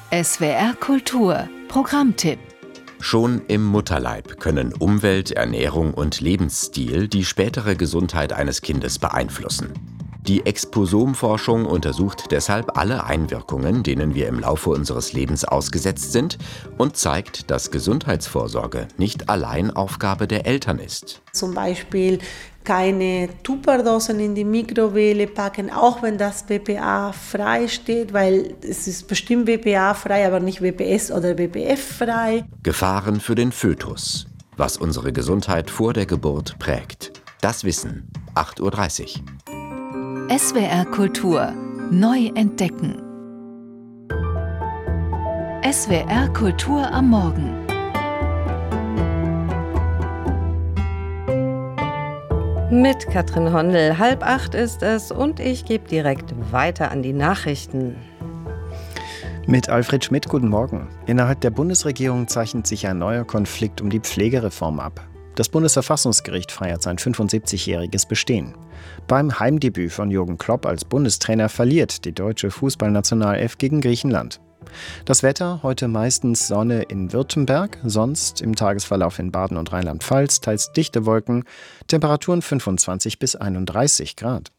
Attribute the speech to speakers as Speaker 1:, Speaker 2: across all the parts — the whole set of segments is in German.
Speaker 1: SWR Kultur Programmtipp.
Speaker 2: Schon im Mutterleib können Umwelt, Ernährung und Lebensstil die spätere Gesundheit eines Kindes beeinflussen. Die Exposomforschung untersucht deshalb alle Einwirkungen, denen wir im Laufe unseres Lebens ausgesetzt sind, und zeigt, dass Gesundheitsvorsorge nicht allein Aufgabe der Eltern ist.
Speaker 3: Zum Beispiel keine Tupperdosen in die Mikrowelle packen, auch wenn das BPA-frei steht, weil es ist bestimmt BPA-frei, aber nicht BPS oder BPF-frei.
Speaker 2: Gefahren für den Fötus, was unsere Gesundheit vor der Geburt prägt. Das Wissen, 8:30 Uhr.
Speaker 1: SWR Kultur neu entdecken. SWR Kultur am Morgen.
Speaker 4: Mit Katrin Hondel. 7:30 ist es und ich gebe direkt weiter an die Nachrichten.
Speaker 5: Mit Alfred Schmidt, guten Morgen. Innerhalb der Bundesregierung zeichnet sich ein neuer Konflikt um die Pflegereform ab. Das Bundesverfassungsgericht feiert sein 75-jähriges Bestehen. Beim Heimdebüt von Jürgen Klopp als Bundestrainer verliert die deutsche Fußballnationalelf gegen Griechenland. Das Wetter, heute meistens Sonne in Württemberg, sonst im Tagesverlauf in Baden und Rheinland-Pfalz teils dichte Wolken, Temperaturen 25 bis 31 Grad.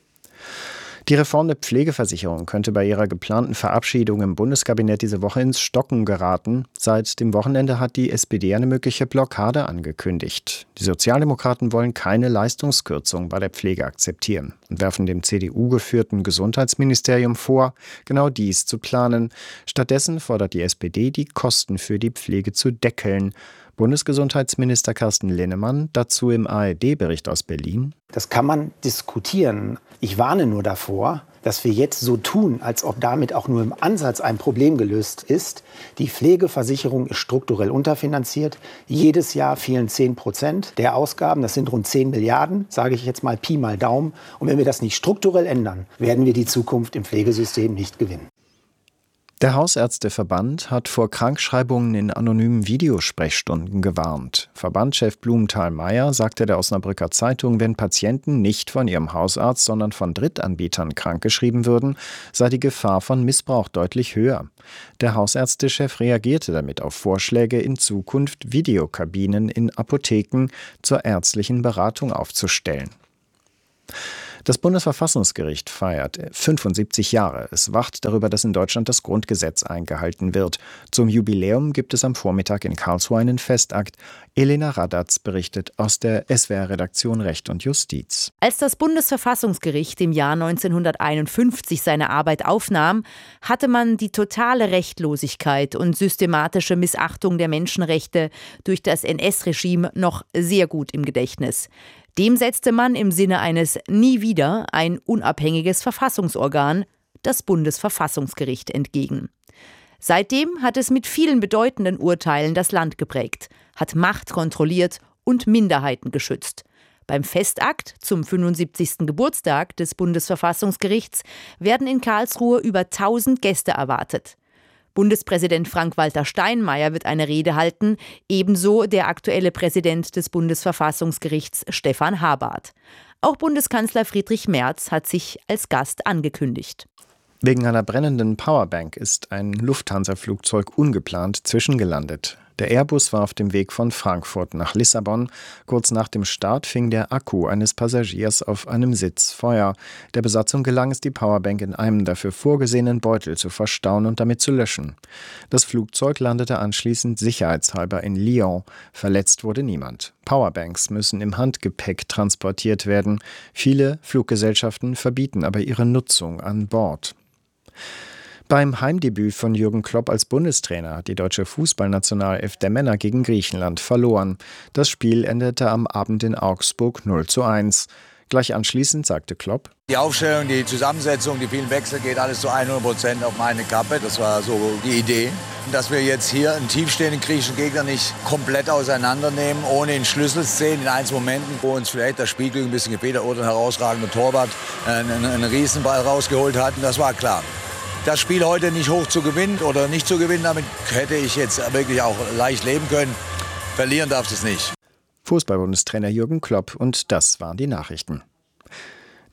Speaker 5: Die Reform der Pflegeversicherung könnte bei ihrer geplanten Verabschiedung im Bundeskabinett diese Woche ins Stocken geraten. Seit dem Wochenende hat die SPD eine mögliche Blockade angekündigt. Die Sozialdemokraten wollen keine Leistungskürzung bei der Pflege akzeptieren und werfen dem CDU-geführten Gesundheitsministerium vor, genau dies zu planen. Stattdessen fordert die SPD, die Kosten für die Pflege zu deckeln. Bundesgesundheitsminister Carsten Linnemann dazu im ARD-Bericht aus Berlin.
Speaker 6: Das kann man diskutieren. Ich warne nur davor, dass wir jetzt so tun, als ob damit auch nur im Ansatz ein Problem gelöst ist. Die Pflegeversicherung ist strukturell unterfinanziert. Jedes Jahr fehlen 10% der Ausgaben. Das sind rund 10 Milliarden, sage ich jetzt mal Pi mal Daumen. Und wenn wir das nicht strukturell ändern, werden wir die Zukunft im Pflegesystem nicht gewinnen.
Speaker 5: Der Hausärzteverband hat vor Krankschreibungen in anonymen Videosprechstunden gewarnt. Verbandschef Blumenthal-Meyer sagte der Osnabrücker Zeitung, wenn Patienten nicht von ihrem Hausarzt, sondern von Drittanbietern krankgeschrieben würden, sei die Gefahr von Missbrauch deutlich höher. Der Hausärztechef reagierte damit auf Vorschläge, in Zukunft Videokabinen in Apotheken zur ärztlichen Beratung aufzustellen. Das Bundesverfassungsgericht feiert 75 Jahre. Es wacht darüber, dass in Deutschland das Grundgesetz eingehalten wird. Zum Jubiläum gibt es am Vormittag in Karlsruhe einen Festakt. Elena Radatz berichtet aus der SWR-Redaktion Recht und Justiz.
Speaker 7: Als das Bundesverfassungsgericht im Jahr 1951 seine Arbeit aufnahm, hatte man die totale Rechtlosigkeit und systematische Missachtung der Menschenrechte durch das NS-Regime noch sehr gut im Gedächtnis. Dem setzte man im Sinne eines Nie wieder ein unabhängiges Verfassungsorgan, das Bundesverfassungsgericht, entgegen. Seitdem hat es mit vielen bedeutenden Urteilen das Land geprägt, hat Macht kontrolliert und Minderheiten geschützt. Beim Festakt zum 75. Geburtstag des Bundesverfassungsgerichts werden in Karlsruhe über 1000 Gäste erwartet. Bundespräsident Frank-Walter Steinmeier wird eine Rede halten, ebenso der aktuelle Präsident des Bundesverfassungsgerichts Stefan Habart. Auch Bundeskanzler Friedrich Merz hat sich als Gast angekündigt.
Speaker 5: Wegen einer brennenden Powerbank ist ein Lufthansa-Flugzeug ungeplant zwischengelandet. Der Airbus war auf dem Weg von Frankfurt nach Lissabon. Kurz nach dem Start fing der Akku eines Passagiers auf einem Sitz Feuer. Der Besatzung gelang es, die Powerbank in einem dafür vorgesehenen Beutel zu verstauen und damit zu löschen. Das Flugzeug landete anschließend sicherheitshalber in Lyon. Verletzt wurde niemand. Powerbanks müssen im Handgepäck transportiert werden. Viele Fluggesellschaften verbieten aber ihre Nutzung an Bord. Beim Heimdebüt von Jürgen Klopp als Bundestrainer hat die deutsche Fußballnationalelf der Männer gegen Griechenland verloren. Das Spiel endete am Abend in Augsburg 0:1. Gleich anschließend sagte Klopp:
Speaker 8: Die Aufstellung, die Zusammensetzung, die vielen Wechsel geht alles zu 100% auf meine Kappe. Das war so die Idee. Dass wir jetzt hier einen tiefstehenden griechischen Gegner nicht komplett auseinandernehmen, ohne in Schlüsselszenen, in einzelnen Momenten, wo uns vielleicht das Spielglück ein bisschen gefehlt hat oder ein herausragender Torwart einen Riesenball rausgeholt hat. Und das war klar. Das Spiel heute nicht hoch zu gewinnen oder nicht zu gewinnen, damit hätte ich jetzt wirklich auch leicht leben können. Verlieren darf es nicht.
Speaker 5: Fußball-Bundestrainer Jürgen Klopp, und das waren die Nachrichten.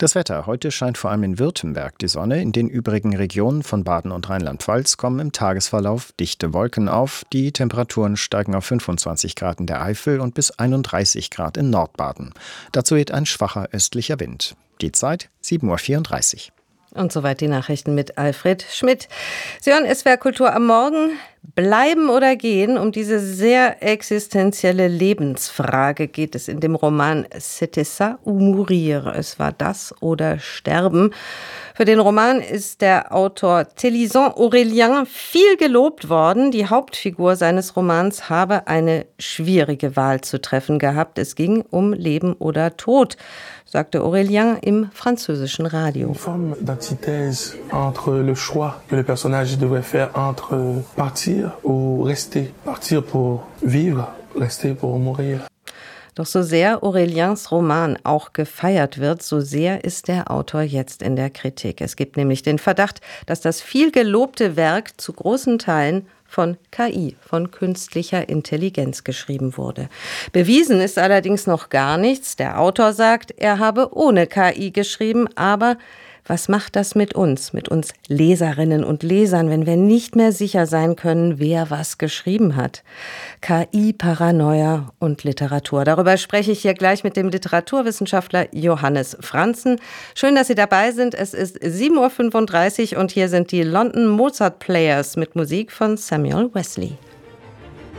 Speaker 5: Das Wetter. Heute scheint vor allem in Württemberg die Sonne. In den übrigen Regionen von Baden und Rheinland-Pfalz kommen im Tagesverlauf dichte Wolken auf. Die Temperaturen steigen auf 25 Grad in der Eifel und bis 31 Grad in Nordbaden. Dazu weht ein schwacher östlicher Wind. Die Zeit 7.34 Uhr.
Speaker 4: Und soweit die Nachrichten mit Alfred Schmidt. Sie hören SWR Kultur am Morgen. Bleiben oder gehen? Um diese sehr existenzielle Lebensfrage geht es in dem Roman C'était ça ou mourir? Es war das oder sterben. Für den Roman ist der Autor Thélisant Aurélien viel gelobt worden. Die Hauptfigur seines Romans habe eine schwierige Wahl zu treffen gehabt. Es ging um Leben oder Tod, sagte Aurélien im französischen Radio.
Speaker 9: Une forme d'antithèse entre le choix que le personnage devrait faire entre partir ou rester. Partir pour vivre, rester pour mourir.
Speaker 4: Doch so sehr Auréliens Roman auch gefeiert wird, so sehr ist der Autor jetzt in der Kritik. Es gibt nämlich den Verdacht, dass das viel gelobte Werk zu großen Teilen von KI, von künstlicher Intelligenz geschrieben wurde. Bewiesen ist allerdings noch gar nichts. Der Autor sagt, er habe ohne KI geschrieben, aber was macht das mit uns Leserinnen und Lesern, wenn wir nicht mehr sicher sein können, wer was geschrieben hat? KI, Paranoia und Literatur. Darüber spreche ich hier gleich mit dem Literaturwissenschaftler Johannes Franzen. Schön, dass Sie dabei sind. Es ist 7.35 Uhr und hier sind die London Mozart Players mit Musik von Samuel Wesley.